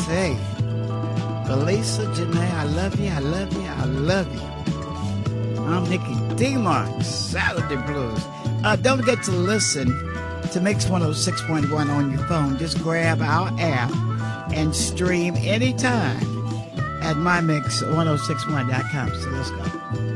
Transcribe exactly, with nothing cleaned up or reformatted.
Hey, Belisa, Janae, I love you, I love you, I love you. I'm Nikki D-Mark, Saturday Blues. Uh, don't forget to listen to Mix one oh six point one on your phone. Just grab our app and stream anytime at my mix one oh six one dot com. So let's go.